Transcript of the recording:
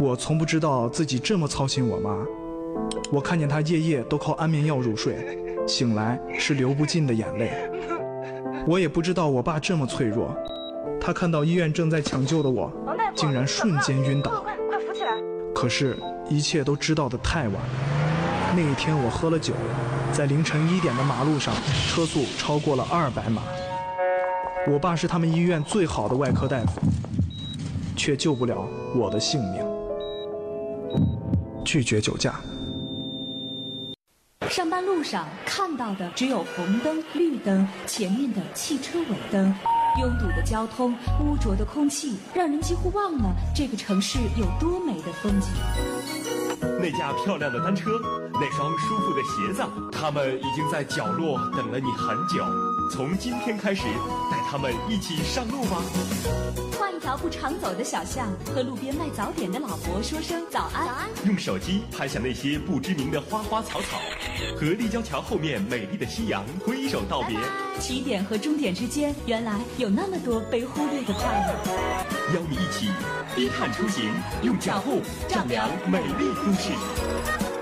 我从不知道自己这么操心我妈。我看见她夜夜都靠安眠药入睡，醒来是流不尽的眼泪。我也不知道我爸这么脆弱，他看到医院正在抢救的我，竟然瞬间晕倒。 快扶起来！ 可是，一切都知道得太晚。那一天我喝了酒，在凌晨1点的马路上，车速超过了200码。我爸是他们医院最好的外科大夫，却救不了我的性命。拒绝酒驾。 上班路上看到的只有红灯、绿灯，前面的汽车尾灯。拥堵的交通，污浊的空气，让人几乎忘了这个城市有多美的风景。 那架漂亮的单车，那双舒服的鞋子，他们已经在角落等了你很久。从今天开始，带他们一起上路吧。 换一条不常走的小巷，和路边卖早点的老伯说声早安。 用手机拍下那些不知名的花花草草，和立交桥后面美丽的夕阳挥手道别。 起点和终点之间，原来有那么多被忽略的快乐。 邀你一起低碳出行，用脚步丈量美丽都市。